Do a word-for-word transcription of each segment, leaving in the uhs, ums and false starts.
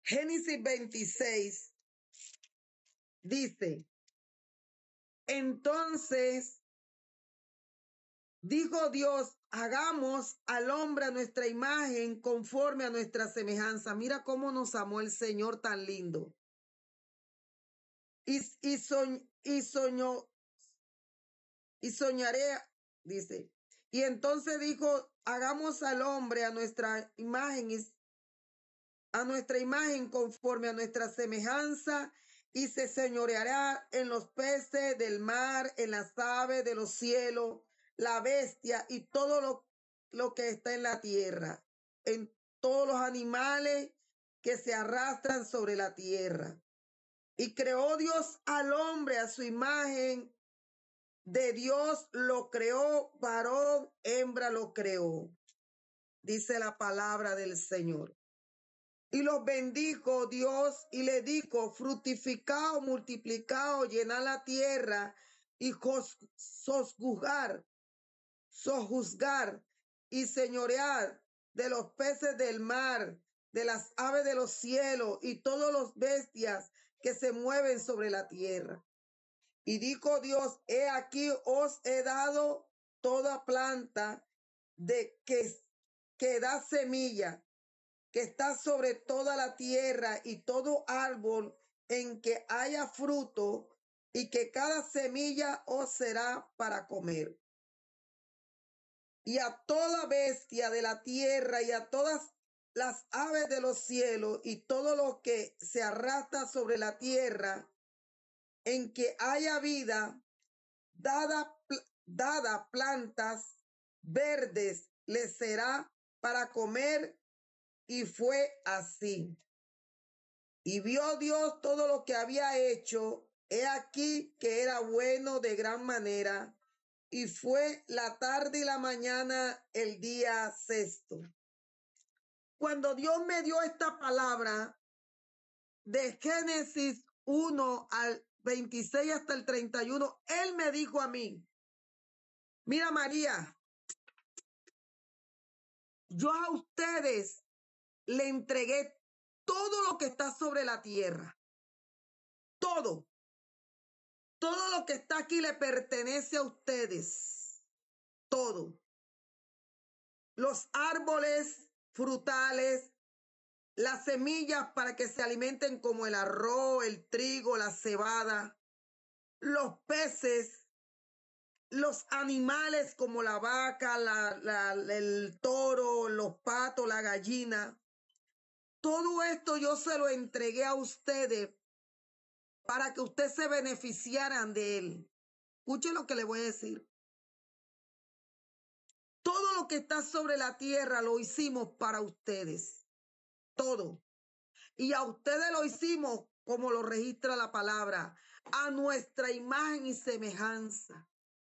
Génesis veintiséis dice, entonces dijo Dios, hagamos al hombre a nuestra imagen conforme a nuestra semejanza. Mira cómo nos amó el Señor tan lindo. Y, y, soñ, y soñó, y soñaré, dice. Y entonces dijo, hagamos al hombre a nuestra imagen, a nuestra imagen conforme a nuestra semejanza, y se señoreará en los peces del mar, en las aves de los cielos, la bestia y todo lo, lo que está en la tierra, en todos los animales que se arrastran sobre la tierra. Y creó Dios al hombre a su imagen, de Dios lo creó, varón, hembra lo creó, dice la palabra del Señor. Y los bendijo Dios y le dijo, fructificado, multiplicado, llenar la tierra y sojuzgar, sojuzgar y señorear de los peces del mar, de las aves de los cielos y todos los bestias que se mueven sobre la tierra. Y dijo Dios, he aquí os he dado toda planta de que, que da semilla, que está sobre toda la tierra, y todo árbol en que haya fruto, y que cada semilla os será para comer. Y a toda bestia de la tierra, y a todas las aves de los cielos, y todo lo que se arrastra sobre la tierra, en que haya vida, dada, dada plantas verdes, les será para comer. Y fue así. Y vio Dios todo lo que había hecho, he aquí que era bueno de gran manera, y fue la tarde y la mañana el día sexto. Cuando Dios me dio esta palabra de Génesis uno al veintiséis hasta el treinta y uno, Él me dijo a mí, mira María, yo a ustedes le entregué todo lo que está sobre la tierra, todo. Todo lo que está aquí le pertenece a ustedes. Todo. Los árboles frutales, las semillas para que se alimenten como el arroz, el trigo, la cebada, los peces, los animales como la vaca, la, la, el toro, los patos, la gallina. Todo esto yo se lo entregué a ustedes para que ustedes se beneficiaran de él. Escuchen lo que le voy a decir. Todo lo que está sobre la tierra lo hicimos para ustedes. Todo. Y a ustedes lo hicimos como lo registra la palabra, a nuestra imagen y semejanza.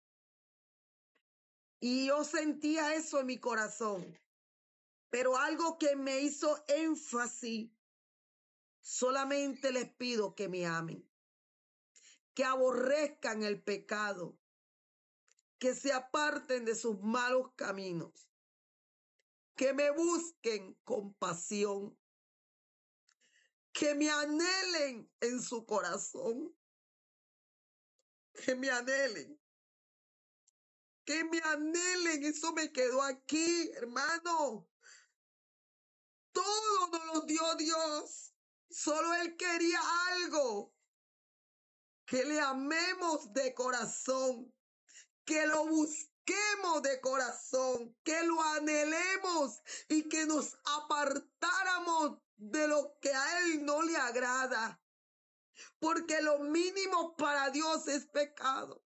Y yo sentía eso en mi corazón. Pero algo que me hizo énfasis, solamente les pido que me amen, que aborrezcan el pecado, que se aparten de sus malos caminos, que me busquen con pasión, que me anhelen en su corazón, que me anhelen, que me anhelen. Eso me quedó aquí, hermano. Todo nos lo dio Dios. Solo Él quería algo, que le amemos de corazón, que lo busquemos de corazón, que lo anhelemos y que nos apartáramos de lo que a Él no le agrada. Porque lo mínimo para Dios es pecado.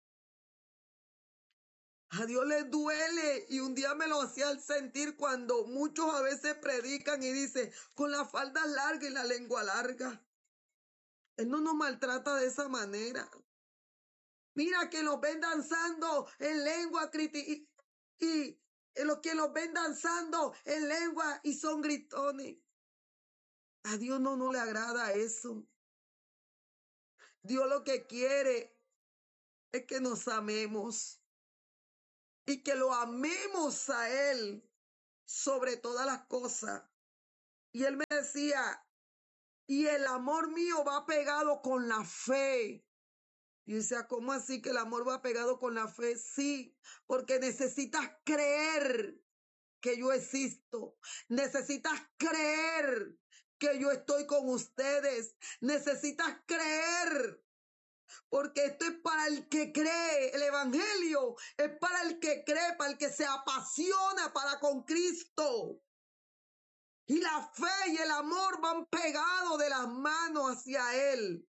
A Dios le duele, y un día me lo hacía sentir cuando muchos a veces predican y dicen, con la falda larga y la lengua larga. Él no nos maltrata de esa manera. Mira que los ven danzando en lengua y, y, y los que los ven danzando en lengua y son gritones. A Dios no, no le agrada eso. Dios lo que quiere es que nos amemos y que lo amemos a Él sobre todas las cosas. Y Él me decía, Y el amor mío va pegado con la fe. Y dice, ¿cómo así que el amor va pegado con la fe? Sí, porque necesitas creer que yo existo. Necesitas creer que yo estoy con ustedes. Necesitas creer, porque esto es para el que cree. El evangelio es para el que cree, para el que se apasiona para con Cristo. Y la fe y el amor van pegados de las manos hacia Él.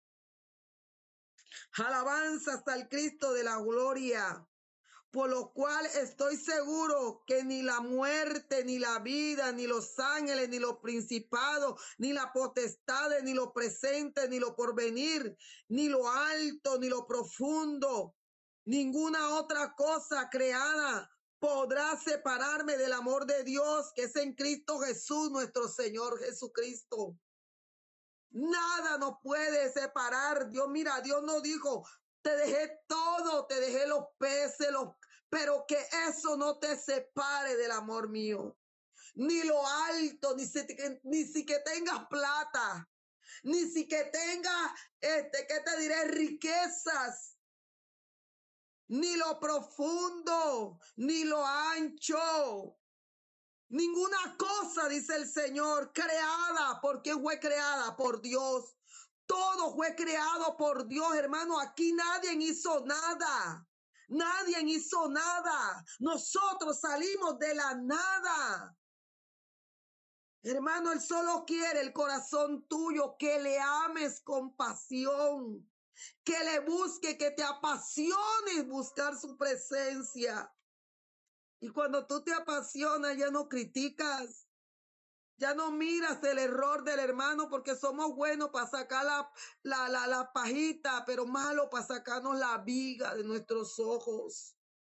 Alabanza hasta el Cristo de la gloria. Por lo cual estoy seguro que ni la muerte, ni la vida, ni los ángeles, ni los principados, ni la potestades, ni lo presente, ni lo porvenir, ni lo alto, ni lo profundo, ninguna otra cosa creada podrá separarme del amor de Dios que es en Cristo Jesús, nuestro Señor Jesucristo. Nada nos puede separar. Dios, mira, Dios nos dijo, te dejé todo, te dejé los peces, los, pero que eso no te separe del amor mío. Ni lo alto, ni si, ni si que tengas plata, ni si que tengas, este, ¿qué te diré? Riquezas, ni lo profundo, ni lo ancho. Ninguna cosa, dice el Señor, creada. ¿Por qué fue creada? Por Dios. Todo fue creado por Dios, hermano. Aquí nadie hizo nada. Nadie hizo nada. Nosotros salimos de la nada. Hermano, Él solo quiere el corazón tuyo, que le ames con pasión, que le busque, que te apasiones buscar su presencia. Y cuando tú te apasionas, ya no criticas, ya no miras el error del hermano, porque somos buenos para sacar la, la, la, la pajita, pero malo para sacarnos la viga de nuestros ojos.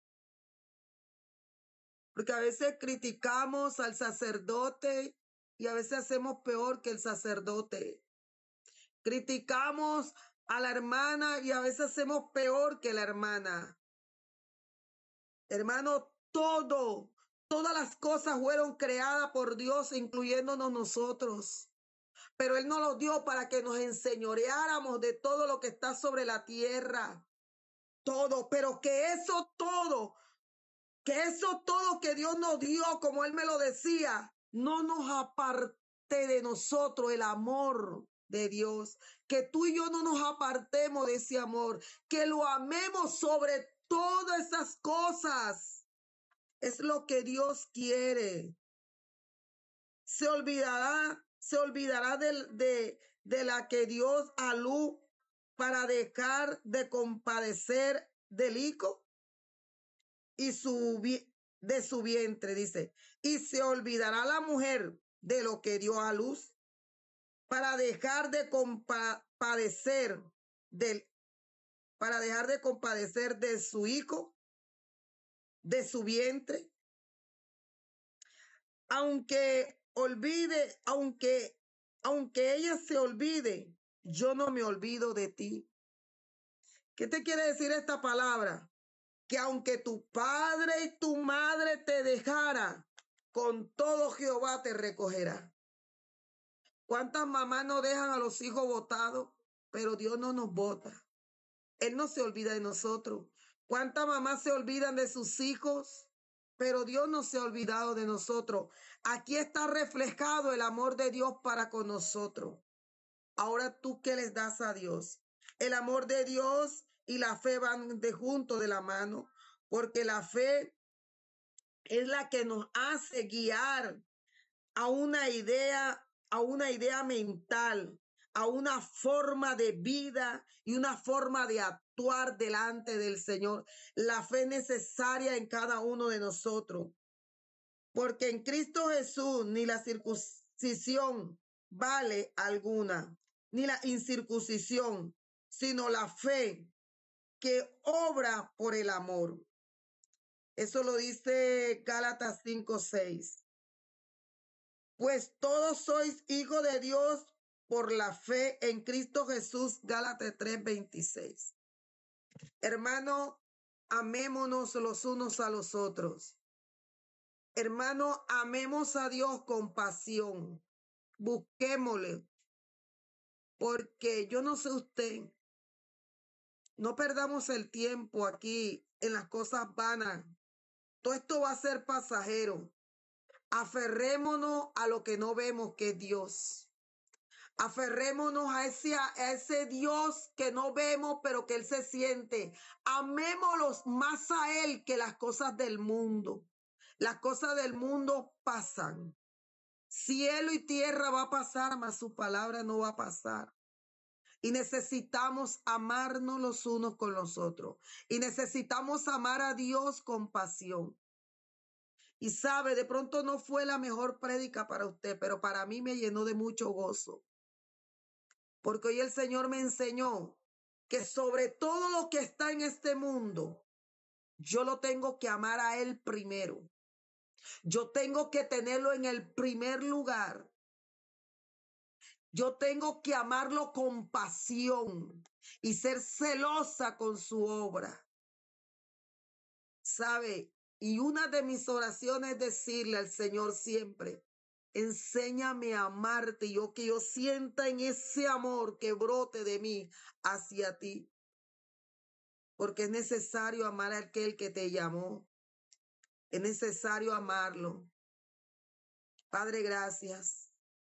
Porque a veces criticamos al sacerdote y a veces hacemos peor que el sacerdote. Criticamos a la hermana y a veces hacemos peor que la hermana. Hermano, todo, todas las cosas fueron creadas por Dios, incluyéndonos nosotros. Pero Él nos lo dio para que nos enseñoreáramos de todo lo que está sobre la tierra. Todo, pero que eso todo, que eso todo que Dios nos dio, como Él me lo decía, no nos aparte de nosotros el amor de Dios. Que tú y yo no nos apartemos de ese amor, que lo amemos sobre todas esas cosas. Es lo que Dios quiere. Se olvidará, se olvidará de, de, de la que Dios a luz para dejar de compadecer del hijo y su, de su vientre, dice. Y se olvidará la mujer de lo que dio a luz para dejar de compadecer del, para dejar de compadecer de su hijo, de su vientre. Aunque olvide, aunque, aunque ella se olvide, yo no me olvido de ti. ¿Qué te quiere decir esta palabra? Que aunque tu padre y tu madre te dejara, con todo Jehová te recogerá. ¿Cuántas mamás no dejan a los hijos botados? Pero Dios no nos bota. Él no se olvida de nosotros. ¿Cuántas mamás se olvidan de sus hijos? Pero Dios no se ha olvidado de nosotros. Aquí está reflejado el amor de Dios para con nosotros. Ahora tú, ¿qué les das a Dios? El amor de Dios y la fe van de junto de la mano, porque la fe es la que nos hace guiar a una idea, a una idea mental, a una forma de vida y una forma de actuar delante del Señor. La fe es necesaria en cada uno de nosotros, porque en Cristo Jesús ni la circuncisión vale alguna, ni la incircuncisión, sino la fe que obra por el amor. Eso lo dice Gálatas cinco seis. Pues todos sois hijos de Dios por la fe en Cristo Jesús, Gálatas tres veintiséis. Hermano, amémonos los unos a los otros. Hermano, amemos a Dios con pasión. Busquémosle. Porque yo no sé usted, no perdamos el tiempo aquí en las cosas vanas. Todo esto va a ser pasajero. Aferrémonos a lo que no vemos, que es Dios. Aferrémonos a ese, a ese Dios que no vemos, pero que Él se siente. Amémoslos más a Él que las cosas del mundo. Las cosas del mundo pasan. Cielo y tierra va a pasar, mas su palabra no va a pasar. Y necesitamos amarnos los unos con los otros. Y necesitamos amar a Dios con pasión. Y sabe, de pronto no fue la mejor prédica para usted, pero para mí me llenó de mucho gozo. Porque hoy el Señor me enseñó que sobre todo lo que está en este mundo, yo lo tengo que amar a Él primero. Yo tengo que tenerlo en el primer lugar. Yo tengo que amarlo con pasión y ser celosa con su obra. ¿Sabe? Y una de mis oraciones es decirle al Señor siempre, enséñame a amarte, y yo que yo sienta en ese amor que brote de mí hacia ti. Porque es necesario amar a aquel que te llamó. Es necesario amarlo. Padre, gracias.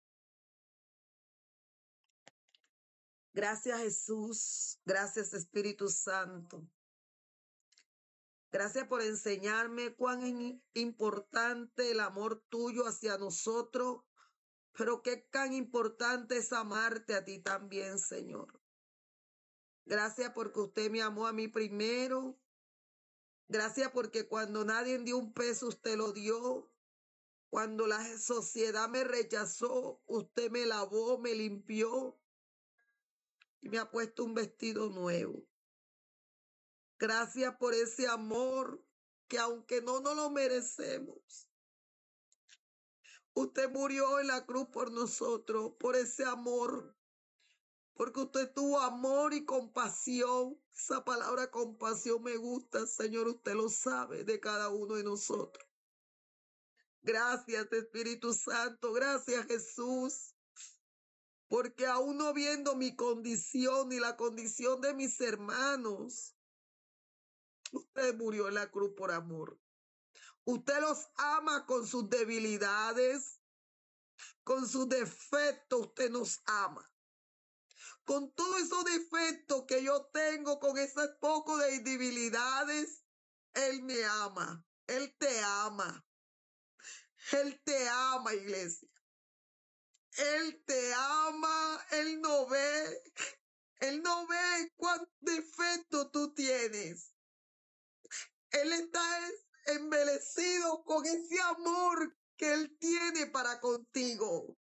Gracias, Jesús. Gracias, Espíritu Santo. Gracias por enseñarme cuán es importante el amor tuyo hacia nosotros, pero qué tan importante es amarte a ti también, Señor. Gracias porque usted me amó a mí primero. Gracias porque cuando nadie dio un peso, usted lo dio. Cuando la sociedad me rechazó, usted me lavó, me limpió y me ha puesto un vestido nuevo. Gracias por ese amor que aunque no nos lo merecemos, usted murió en la cruz por nosotros, por ese amor, porque usted tuvo amor y compasión. Esa palabra compasión me gusta, Señor, usted lo sabe de cada uno de nosotros. Gracias, Espíritu Santo, gracias, Jesús, porque aún no viendo mi condición ni la condición de mis hermanos, usted murió en la cruz por amor. Usted los ama con sus debilidades, con sus defectos, usted nos ama. Con todos esos defectos que yo tengo, con esos pocos de debilidades, Él me ama. Él te ama. Él te ama, iglesia. Él te ama. Él no ve. Él no ve cuántos defectos tú tienes. Él está embelecido con ese amor que Él tiene para contigo.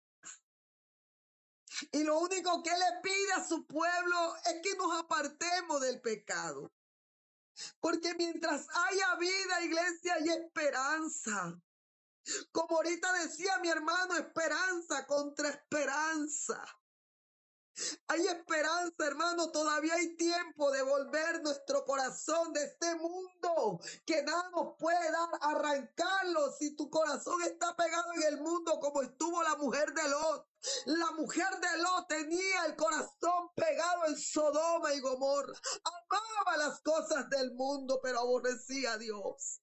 Y lo único que Él le pide a su pueblo es que nos apartemos del pecado. Porque mientras haya vida, iglesia, hay esperanza. Como ahorita decía mi hermano, esperanza contra esperanza. Hay esperanza, hermano, todavía hay tiempo de volver nuestro corazón de este mundo, que nada nos puede dar, arrancarlo. Si tu corazón está pegado en el mundo como estuvo la mujer de Lot, la mujer de Lot tenía el corazón pegado en Sodoma y Gomorra, amaba las cosas del mundo, pero aborrecía a Dios.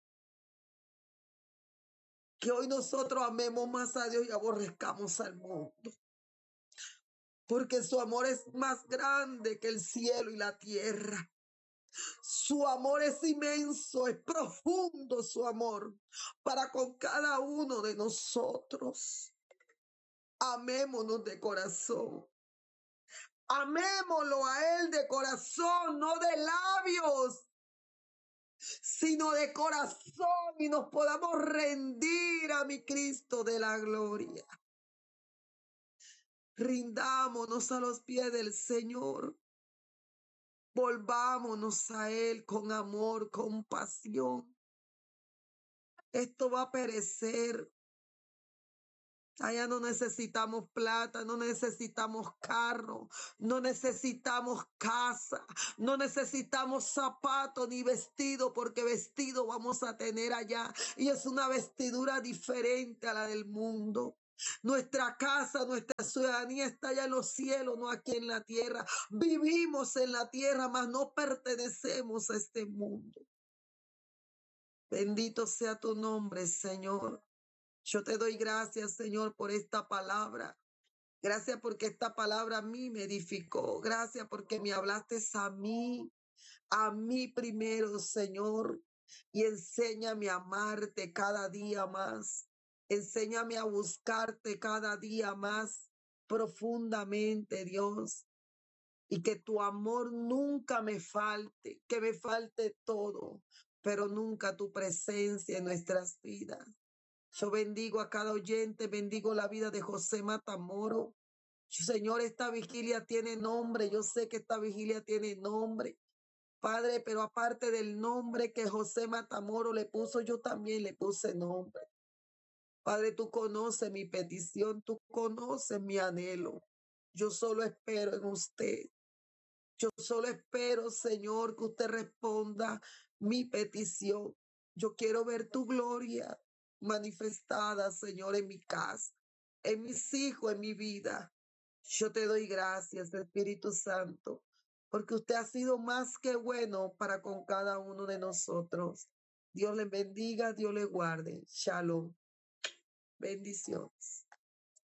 Que hoy nosotros amemos más a Dios y aborrezcamos al mundo. Porque su amor es más grande que el cielo y la tierra. Su amor es inmenso, es profundo su amor para con cada uno de nosotros. Amémonos de corazón. Amémoslo a Él de corazón, no de labios, sino de corazón, y nos podamos rendir a mi Cristo de la gloria. Rindámonos a los pies del Señor. Volvámonos a Él con amor, con pasión. Esto va a perecer. Allá no necesitamos plata, no necesitamos carro, no necesitamos casa, no necesitamos zapato ni vestido, porque vestido vamos a tener allá. Y es una vestidura diferente a la del mundo. Nuestra casa, nuestra ciudadanía está allá en los cielos, no aquí en la tierra. Vivimos en la tierra, mas no pertenecemos a este mundo. Bendito sea tu nombre, Señor. Yo te doy gracias, Señor, por esta palabra. Gracias porque esta palabra a mí me edificó. Gracias porque me hablaste a mí, a mí primero, Señor. Y enséñame a amarte cada día más. Enséñame a buscarte cada día más profundamente, Dios. Y que tu amor nunca me falte, que me falte todo, pero nunca tu presencia en nuestras vidas. Yo bendigo a cada oyente, bendigo la vida de José Matamoro. Señor, esta vigilia tiene nombre, yo sé que esta vigilia tiene nombre, Padre, pero aparte del nombre que José Matamoro le puso, yo también le puse nombre. Padre, tú conoces mi petición, tú conoces mi anhelo. Yo solo espero en usted. Yo solo espero, Señor, que usted responda mi petición. Yo quiero ver tu gloria manifestada, Señor, en mi casa, en mis hijos, en mi vida. Yo te doy gracias, Espíritu Santo, porque usted ha sido más que bueno para con cada uno de nosotros. Dios le bendiga, Dios le guarde. Shalom. Bendiciones.